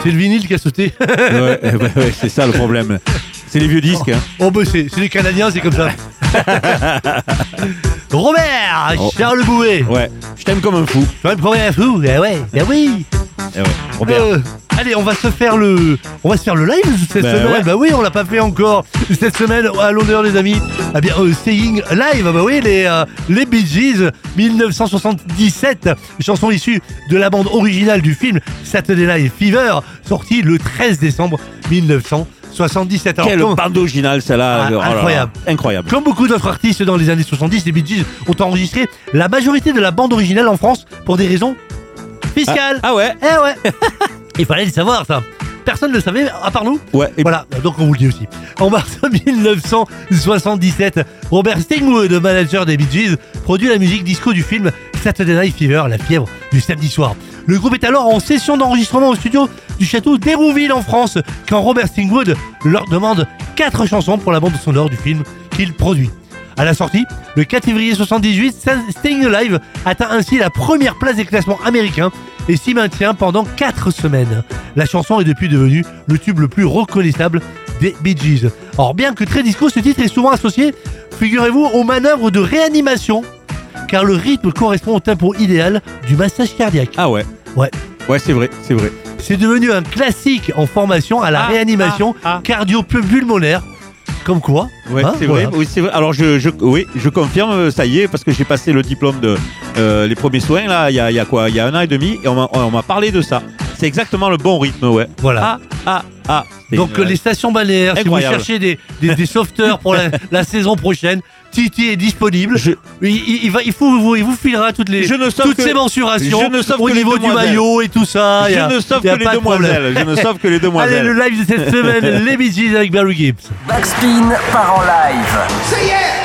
C'est le vinyle qui a sauté. Ouais, c'est ça le problème. C'est les vieux disques. Hein. Oh bah c'est les Canadiens, c'est comme ça. Robert, Charles Bouet. Ouais, je t'aime comme un fou. Charles Bouet, fou. Eh ouais, eh oui. Eh ouais, Robert. Allez, on va se faire le live cette semaine. Ouais. Bah oui, on l'a pas fait encore cette semaine à l'honneur des amis. Eh bien, Staying Live, bah oui, les Bee Gees, 1977, chanson issue de la bande originale du film Saturday Night Fever, sortie le 13 décembre 1977. Alors, Quelle bande originale celle-là. Incroyable. Incroyable. Comme beaucoup d'autres artistes dans les années 70, les Bee Gees ont enregistré la majorité de la bande originale en France pour des raisons fiscales. Ah ouais. Eh ouais. Il fallait le savoir, ça. Personne ne le savait, à part nous. Ouais. Voilà, donc on vous le dit aussi. En mars 1977, Robert Stingwood, manager des Bee Gees, produit la musique disco du film Saturday Night Fever, la fièvre du samedi soir. Le groupe est alors en session d'enregistrement au studio du château d'Hérouville en France, quand Robert Stingwood leur demande 4 chansons pour la bande sonore du film qu'il produit. À la sortie, le 4 février 1978, Staying Alive atteint ainsi la première place des classements américains et s'y maintient pendant 4 semaines. La chanson est depuis devenue le tube le plus reconnaissable des Bee Gees. Or, bien que très disco, ce titre est souvent associé, figurez-vous, aux manœuvres de réanimation, car le rythme correspond au tempo idéal du massage cardiaque. Ah ouais. Ouais. Ouais, c'est vrai. C'est devenu un classique en formation à la réanimation cardio-pulmonaire. Comme quoi. Ouais, c'est voilà. vrai. Oui, c'est vrai. Alors je confirme, ça y est, parce que j'ai passé le diplôme de les premiers soins là, il y a 1 an et demi, et on m'a parlé de ça. C'est exactement le bon rythme, ouais. Voilà. Donc les stations balnéaires, si vous cherchez des sauveteurs pour la saison prochaine, Titi est disponible. Il vous filera toutes ces mensurations au niveau du maillot et tout ça. Je ne sauve que les demoiselles. Allez, le live de cette semaine, les Bee Gees avec Barry Gibb. Backspin part en live. Ça y est.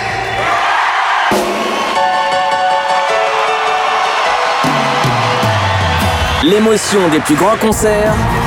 L'émotion des plus grands concerts